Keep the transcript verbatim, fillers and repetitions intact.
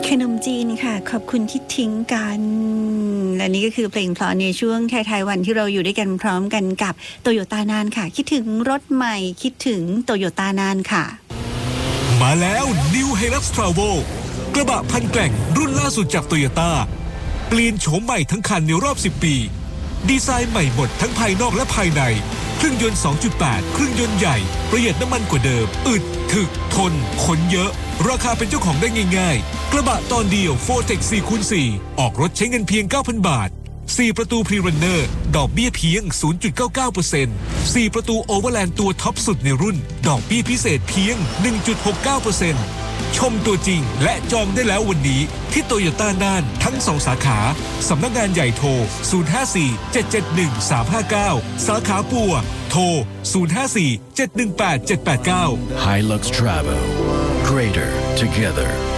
ขนมจีนค่ะขอบคุณที่ทิ้งกันและนี่ก็คือเพลงเพราะในช่วงท้ายๆวันที่เราอยู่ด้วยกันพร้อมกันกับโตโยต้านานค่ะคิดถึงรถใหม่คิดถึงโตโยต้านานค่ะมาแล้ว New Hilux Travel กระบะพันแกร่งรุ่นล่าสุดจากโตโยต้าเปลี่ยนโฉมใหม่ทั้งคันในรอบสิบปีดีไซน์ใหม่หมดทั้งภายนอกและภายในเครื่องยนต์ สองจุดแปด เครื่องยนต์ใหญ่ประหยัดน้ำมันกว่าเดิมอึดถึกทนขนเยอะราคาเป็นเจ้าของได้ง่ายๆกระบะตอนเดียว โฟร์เทค สี่คูณสี่ ออกรถใช้เงินเพียง เก้าพัน บาทสี่ประตูพรีรันเนอร์ดอกเบี้ยเพียง ศูนย์จุดเก้าเก้าเปอร์เซ็นต์ สี่ประตูโอเวอร์แลนด์ตัวท็อปสุดในรุ่นดอกเบี้ยพิเศษเพียง หนึ่งจุดหกเก้าเปอร์เซ็นต์ ชมตัวจริงและจองได้แล้ววันนี้ที่โตโยต้าน่านทั้งสองสาขาสำนักงานใหญ่โทรศูนย์ ห้า สี่ เจ็ด เจ็ด หนึ่ง สาม ห้า เก้าสาขาปัวโทรศูนย์ ห้า สี่ เจ็ด หนึ่ง แปด เจ็ด แปด เก้า Hilux Travel Greater Together